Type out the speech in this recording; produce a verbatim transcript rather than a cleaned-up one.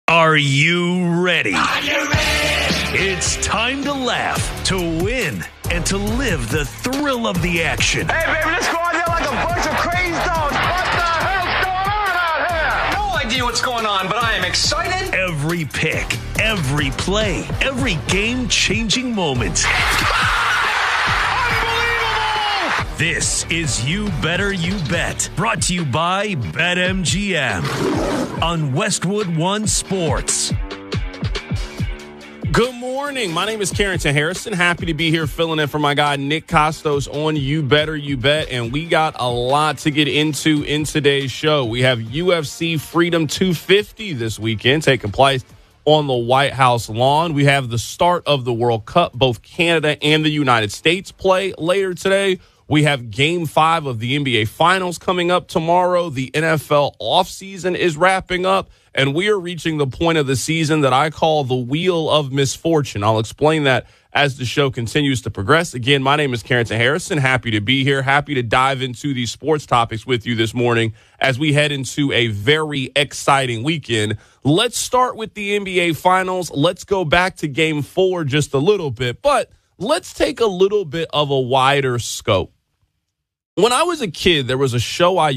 Are you ready? Are you ready? It's time to laugh, to win, and to live the thrill of the action. Hey, baby, let's go out there like a bunch of crazy dogs. What the hell's going on out here? No idea what's going on, but I am excited. Every pick, every play, every game-changing moment. This is You Better You Bet, brought to you by BetMGM on Westwood One Sports. Good morning. My name is Carrington Harrison. Happy to be here filling in for my guy Nick Costos on You Better You Bet, and we got a lot to get into in today's show. We have U F C Freedom two fifty this weekend taking place on the White House lawn. We have the start of the World Cup. Both Canada and the United States play later today. We have game five of the N B A Finals coming up tomorrow. The N F L offseason is wrapping up, and we are reaching the point of the season that I call the Wheel of Misfortune. I'll explain that as the show continues to progress. Again, my name is Carrington Harrison. Happy to be here. Happy to dive into these sports topics with you this morning as we head into a very exciting weekend. Let's start with the N B A Finals. Let's go back to game four just a little bit, but let's take a little bit of a wider scope. When I was a kid, there was a show I